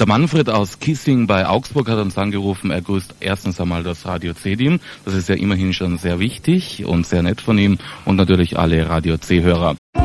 Der Manfred aus Kissing bei Augsburg hat uns angerufen. Er grüßt erstens einmal das Radio C-Team. Das ist ja immerhin schon sehr wichtig und sehr nett von ihm und natürlich alle Radio C-Hörer.